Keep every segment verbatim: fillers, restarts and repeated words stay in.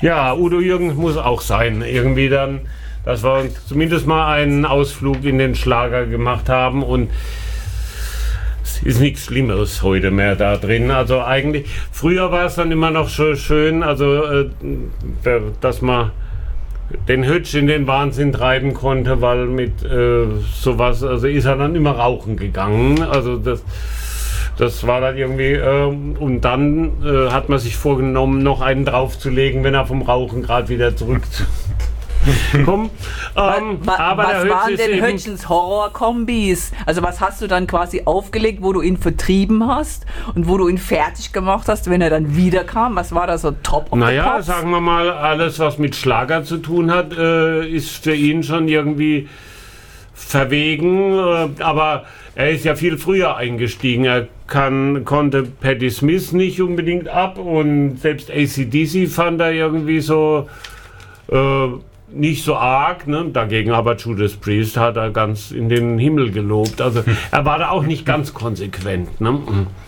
Ja, Udo Jürgens muss auch sein. Irgendwie dann, dass wir zumindest mal einen Ausflug in den Schlager gemacht haben und es ist nichts Schlimmeres heute mehr da drin. Also eigentlich, früher war es dann immer noch so schön, also äh, dass man den Hötsch in den Wahnsinn treiben konnte, weil mit äh, sowas, also ist er dann immer rauchen gegangen. Also das, das war dann irgendwie, äh, und dann äh, hat man sich vorgenommen, noch einen draufzulegen, wenn er vom Rauchen gerade wieder zurückkommt. Ähm, was aber was der waren Hötsch ist denn eben- Hötschens Horrorkombis? Also was hast du dann quasi aufgelegt, wo du ihn vertrieben hast und wo du ihn fertig gemacht hast, wenn er dann wieder kam? Was war da so top of Naja, the pops? sagen wir mal, alles, was mit Schlager zu tun hat, äh, ist für ihn schon irgendwie verwegen. Äh, aber er ist ja viel früher eingestiegen. Er kann, konnte Patti Smith nicht unbedingt ab und selbst A C D C fand er irgendwie so äh, nicht so arg. Ne? Dagegen aber Judas Priest hat er ganz in den Himmel gelobt. Also er war da auch nicht ganz konsequent. Ne?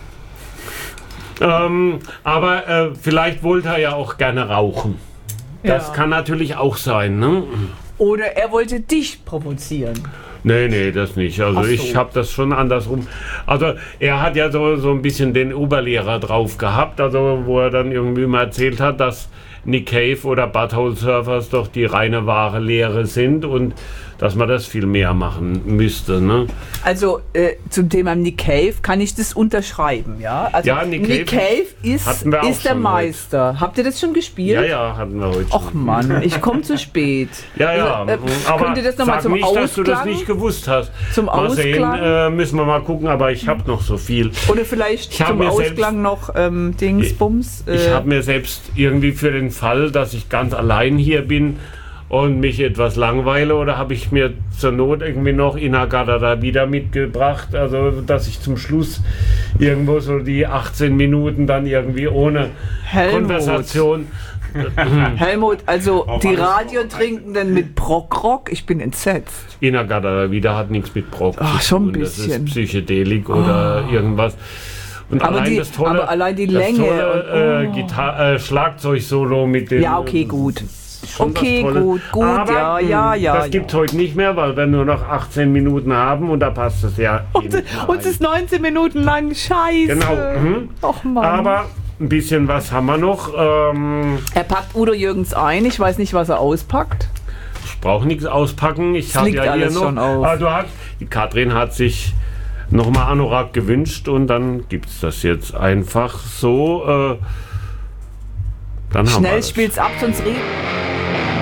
Ähm, aber äh, vielleicht wollte er ja auch gerne rauchen. Das Ja. kann natürlich auch sein. Ne? Oder er wollte dich provozieren. Nee, nee, das nicht. Also Ach so. ich habe das schon andersrum. Also er hat ja so, so ein bisschen den Oberlehrer drauf gehabt, also wo er dann irgendwie mal erzählt hat, dass Nick Cave oder Butthole Surfers doch die reine wahre Lehre sind und dass man das viel mehr machen müsste. Ne? Also äh, zum Thema Nick Cave kann ich das unterschreiben, ja? Also Ja, Nick Nick Cave Cave ist, hatten wir auch ist der schon Meister. Habt ihr das schon gespielt? Ja, ja, hatten wir heute Och schon. Mann, ich komme zu spät. Ja, ja, Also, äh, aber könnt ihr das nochmal sag zum nicht, dass du das Ausklang? nicht gewusst hast. Zum mal sehen, Ausklang? äh, müssen wir mal gucken, aber ich habe noch so viel. Oder vielleicht Ich hab zum mir selbst- Ausklang noch ähm, Dingsbums. Ich äh, habe mir selbst irgendwie für den Fall, dass ich ganz allein hier bin und mich etwas langweile, oder habe ich mir zur Not irgendwie noch Inagada da wieder mitgebracht, also dass ich zum Schluss irgendwo so die achtzehn Minuten dann irgendwie ohne Helmut. Konversation. Helmut, also Auf die alles Radiotrinkenden mit Prog-Rock, ich bin entsetzt. Inagada da wieder hat nichts mit Prog Ach, zu schon ein tun. Das bisschen. ist Psychedelik oder irgendwas. Und Aber allein die- das tolle, aber allein die das Länge tolle, und- äh, Gitar äh, Schlagzeug-Solo mit dem. Ja, okay, gut. Schon was Okay, Tolles. gut, gut, Aber, ja, mh, ja, ja. Das ja. gibt es heute nicht mehr, weil wir nur noch achtzehn Minuten haben und da passt es ja. Und, eben und es ist neunzehn Minuten lang, scheiße. Genau. Mhm. Och Mann. Aber ein bisschen was haben wir noch. Ähm, er packt Udo Jürgens ein, ich weiß nicht, was er auspackt. ich brauche nichts auspacken. Ich Es habe liegt ja hier alles noch. schon auf. Ah, du hast, die Katrin hat sich nochmal Anorak gewünscht und dann gibt es das jetzt einfach so. Äh, dann haben wir Schnell das. spielt's ab, sonst reden.